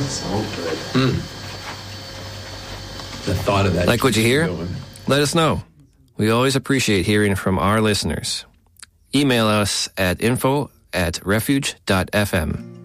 So good. The thought of that. Like what you hear? Going. Let us know. We always appreciate hearing from our listeners. Email us at info@refuge.fm.